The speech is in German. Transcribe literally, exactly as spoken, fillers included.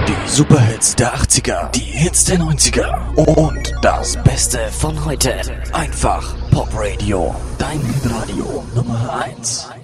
Die Superhits der achtziger, die Hits der neunziger und das Beste von heute. Einfach Pop Radio, dein Hitradio Nummer eins.